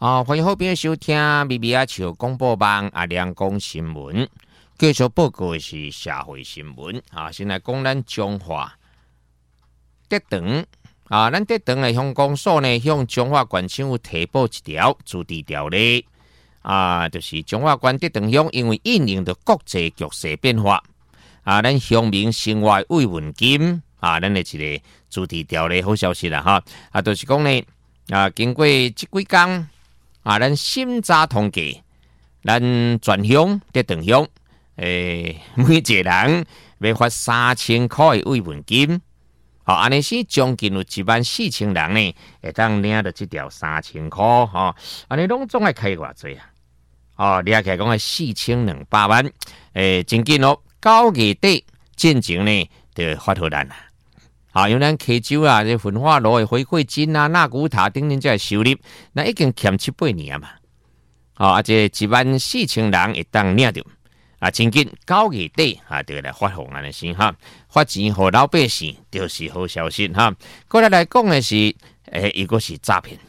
欢迎好朋友收听咪咪啊笑广播网阿亮讲新闻，继续报告的是社会新闻先来讲咱中华德长咱德长的乡公所呢，向中华县政府提报一条驻地条例就是中华县德长乡因为应用着国际局势变化咱乡民生活慰问金咱的一个驻地条例好消息啦就是讲呢经过这几天咱审查统计，咱全乡德长乡每一个人要发3000块的慰问金安尼是将近有14000人呢，会当领到这条3000块安尼拢总爱开偌济掠起来讲系4200万真紧9月底进前呢就发互咱因为咱溪州这焚化炉的回馈金纳古塔等等这收入，那已经欠7-8年嘛。这14000人会当领到真紧9月底就来发放安尼先发钱给老百姓就是好消息过来讲的是一个是诈骗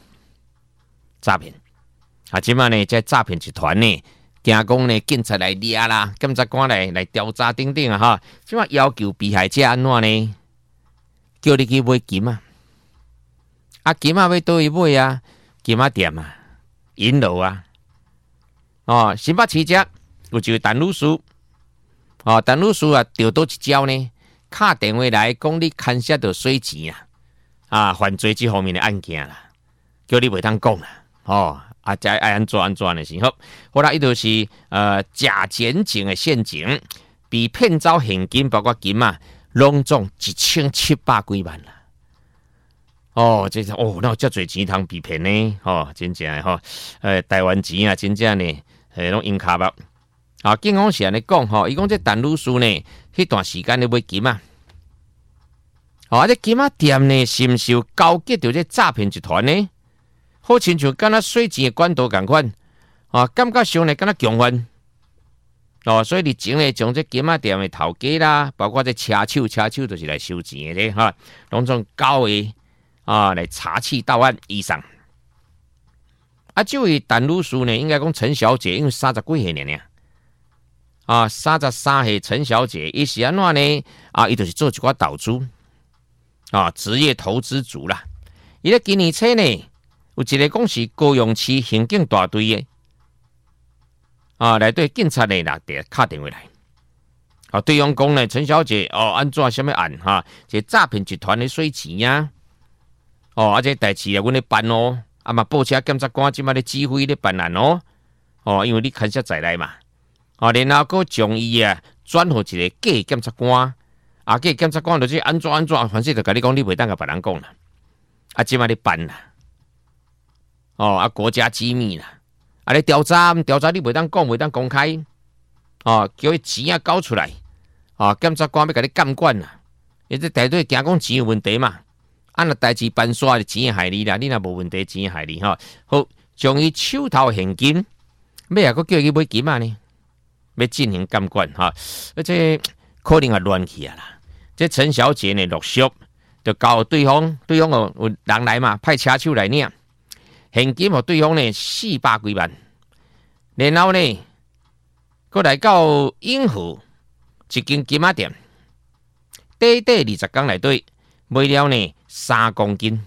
即摆呢这诈骗集团呢惊讲呢警察来抓啦，检察官来调查等等即摆要求被害者安怎呢？叫你去买金金要倒去买金店银楼新北市这有一位陈律师陈律师钓到一招呢，打电话来讲你牵涉到洗钱犯罪这方面的案件啦，叫你袂当讲啦再爱安怎的时候，后来伊就是假检警的陷阱，被骗走现金包括金拢总1700几万啦！这是那有遮侪钱通被骗呢？真正的台湾钱真正呢，拢用卡目警方是安尼讲伊讲这陈律师呢，迄段时间咧买金这金店呢，是毋是有交结着这诈骗集团呢？好亲像敢若水钱的管道共款感觉上呢敢若强犯。所以你前呢，将这金店的头家啦，包括这车手就是来收钱的咧拢总交的来查缉到案以上。这位陈律师呢，应该讲陈小姐，因为30几岁呢33岁陈小姐，伊是安怎呢？伊就是做一寡投资职业投资族啦。伊咧今年初呢，有一个讲是高雄市刑警大队的。来对警察呢打电话来对方讲呢，陈小姐安怎什么案这诈骗集团的洗钱这代志阮咧办嘛报车检察官即摆咧指挥咧办案因为你牵涉在内嘛然后佫将伊转互一个假检察官假检察官就是安怎反正就甲你讲，你袂当甲别人讲啦即摆咧办啦国家机密啦你调查你袂当讲，袂当公开叫伊钱交出来检察官要甲你监管啦，伊这大队惊讲钱有问题嘛若代志办煞的钱害你啦，你若无问题钱害你好，将伊手头现金要佫叫伊买金呢，要进行监管这可能乱去啦。这陈小姐呢陆续就交对方有人来嘛，派车手来领现金，对方呢400几万，然后呢，佫来到永和一间金店，短20天内底买了呢3公斤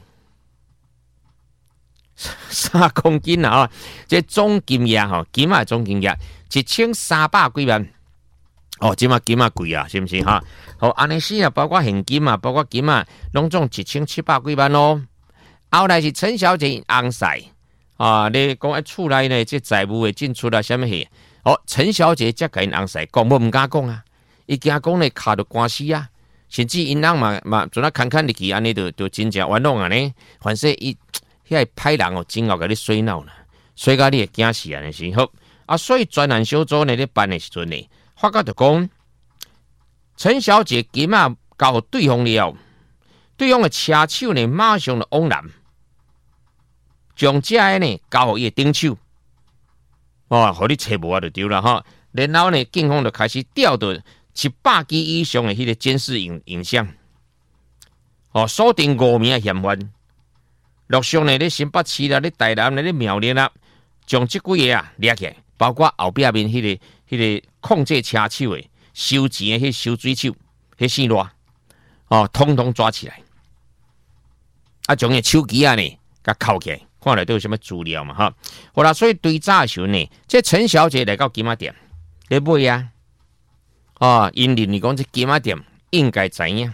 ，3公斤这总金额金的总金额1300几万，即马金贵是不是安尼是包括现金包括金拢总1700几万后来是陈小姐翁婿你讲厝内呢这财务的进出什么事陈小姐才甲因翁婿讲，无敢讲伊惊讲呢卡到官司甚至因翁嘛阵看入去安尼就真正冤枉呢，反正伊遐歹人真后甲你洗脑啦，洗到你会惊死安尼是好所以专案小组呢咧办的时阵呢，发觉就讲陈小姐金交互对方了，对方的车手呢马上就往南。将这呢交互伊的顶手，互你找无就对了然后呢，警方就开始调到700支以上的迄个监视影像，锁定5名嫌犯， 陆续呢，咧新北市啦，咧台南啦，咧苗栗啦，将这几个掠起来，包括后壁面迄个控制车手的、收钱的、收水手、线路，通通抓起来。将个手机呢，甲扣起来，看来都有什么资料嘛哈。好啦，所以对早的时候呢，这陈小姐来到金仔店，咧买啊，因认为讲这金仔店应该知影，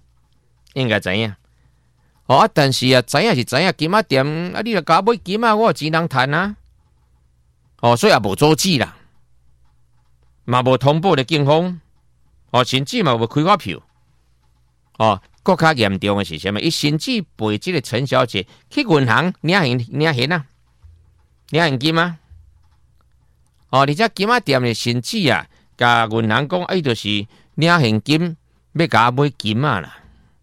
但是知影是知影，金仔店你若甲我买金仔，我有钱人赚啊。所以也无阻止啦，嘛无通报的警方，甚至嘛无开发票，更加严重的是什么？伊甚至陪这个陈小姐去银行领现金啊！而且金仔店的甚至甲银行讲，就是领现金要甲买金仔啦。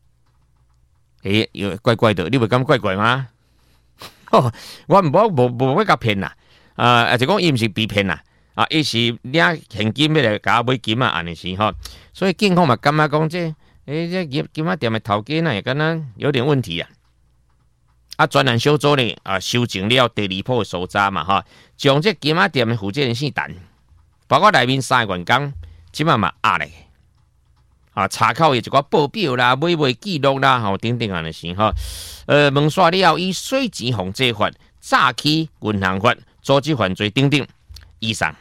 又怪怪的，你袂感怪怪吗？我无要甲骗啦，就讲伊毋是被骗啦，伊是领现金要来甲买金仔安尼是吼，所以警方嘛感觉讲这。这金仔店的头家呢，也敢若有点问题啊！专案小组呢，修正了第二波搜查嘛，将这金仔店的负责人姓陈，包括内面3个员工，即嘛压咧，查扣伊一寡报表啦、买卖记录啦，等等安尼是问刷了以洗钱防制法、诈欺银行法、组织犯罪等等以上。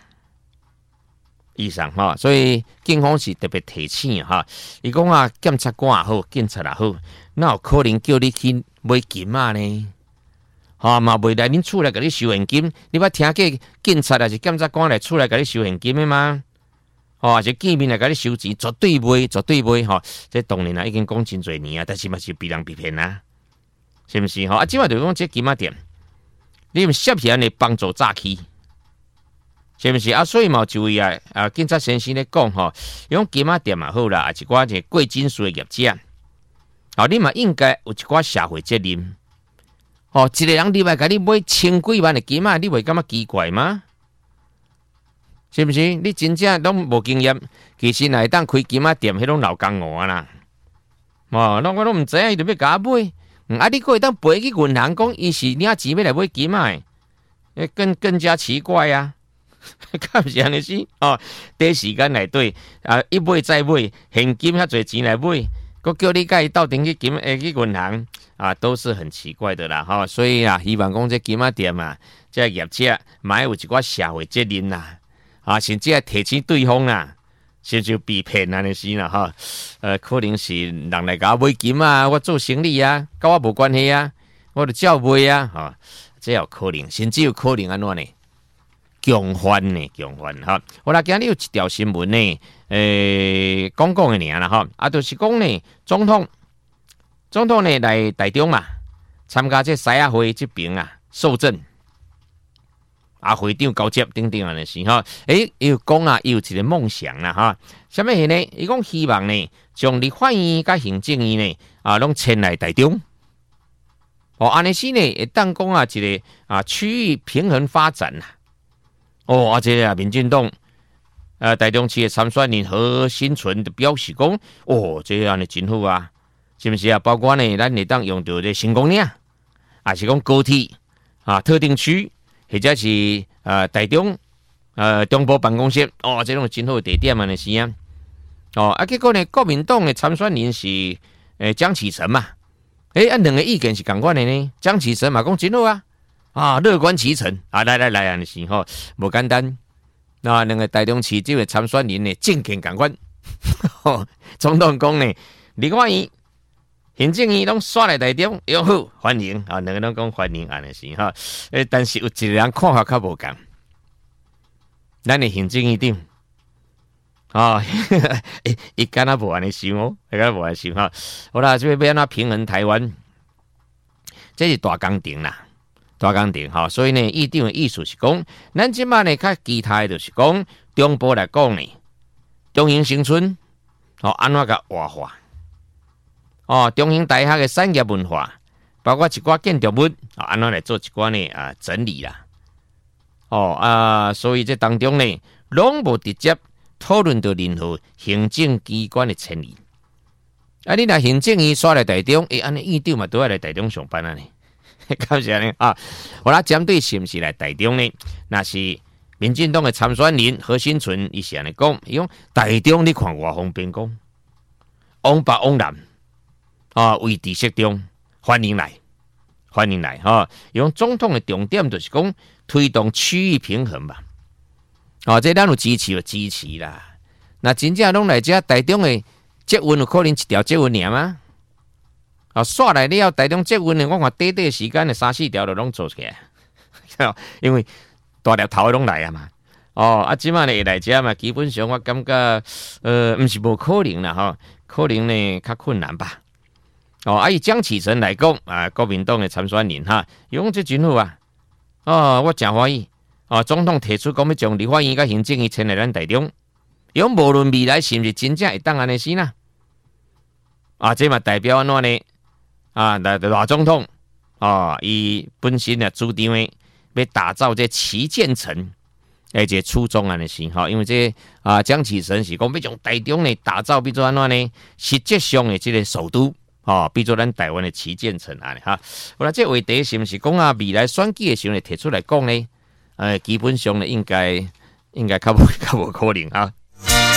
所以警方是特别提醒伊讲检察官也好，警察也好，哪有可能叫你去买金仔呢？嘛袂来恁厝来甲你收现金，你捌听过警察还是检察官来厝来甲你收现金的吗？还是见面来甲你收钱，绝对袂这当然已经讲真侪年但是嘛是被人被骗是不是即摆就讲这金仔店，你们涉嫌的帮助诈欺。是不是所以嘛，有一位警察先生咧讲用金仔店也好啦，一寡这贵金属的业者，你嘛应该有一寡社会责任。一个人入来甲你买千几万的金仔，你会感觉奇怪吗？是不是？你真正拢无经验，其实来当开金仔店，迄种老江湖啦。我拢唔知影，伊就要甲我买。你可会当陪去银行讲，伊是领钱要来买金仔的，更加奇怪啊！敢是安尼是第一时间内底一买再买，现金遐侪钱来买，佮叫你甲伊斗阵去去银行都是很奇怪的啦所以希望讲这金仔店这业者嘛有一寡社会责任啦甚至提醒对方啦，甚至被骗安尼是啦可能是人来甲我买金我做生意甲我无关系我就照买这有可能，甚至有可能安怎呢？强犯好啦，今日有一条新闻呢，讲的尔啦就是讲呢，总统呢来台中嘛，参加这狮仔会这边受赠，会长交接等等的是伊有讲伊有一个梦想啦什么呢？伊讲希望呢，将立法院甲行政院呢拢迁来台中。安尼是呢，会当讲一个区域平衡发展这民进党台中市的参选人何新存就表示讲，这样的真好是不是包括呢，咱会当用到这成功岭，是讲高铁特定区，或者是台中中部办公室这种真好的地点嘛，是结果呢，国民党的参选人是江启臣嘛，两个意见是同款的呢，江启臣嘛讲真好乐观其成来安尼是无简单。两个台中市这位参选人呢，政见同款，总统讲呢，立法院、行政院拢刷来台中，好欢迎两个拢讲欢迎安尼是但是有一个人看法较无共，咱的行政院长伊敢若无安尼想好啦，这要安怎平衡台湾，这是大工程啦。所以呢，议长的意思是讲，咱即摆呢较期待就是讲，中部来讲呢，中兴新村安怎甲活化中兴大学的产业文化，包括一寡建筑物安怎来做一寡呢整理啦所以这当中呢，拢无直接讨论到任何行政机关的迁移你若行政院刷来台中，安尼议长嘛都要来台中上班呢感谢你啊！好啦，针对是毋是来台中呢？那是民进党的参选人何新存，伊是安尼讲，伊讲台中你看偌方便讲，往北往南啊，为地适中，欢迎来，欢迎来哈！伊讲总统的重点就是讲推动区域平衡嘛。哦，这咱有支持就支持啦。那真正拢来遮台中的捷运有可能一条捷运尔吗？啊，刷来了台中捷运的，我看短时间的3-4条就拢做起来，因为大条头拢来啊嘛。哦，啊，即摆呢会来遮嘛，基本上我感觉，毋是无可能啦吼，可能呢较困难吧。哦，啊，以江启臣来讲啊，国民党的参选人哈，用这真好啊。哦，我真欢喜。哦，总统提出讲要将立法院甲行政院迁来咱台中，用无论未来是毋是真正会当安尼死啦。啊，这嘛代表安怎呢？啊，大总统啊，伊本身啊主张的要打造这旗舰城，而且初衷安尼是哈，因为这啊江启臣是讲要将台中呢打造变做安怎呢？实际上的这个首都。哦，比作咱台湾的旗舰城安尼哈，好啦，这话题是毋是讲啊？未来选举的时候呢，提出来讲呢？基本上呢，应该较无可能啊。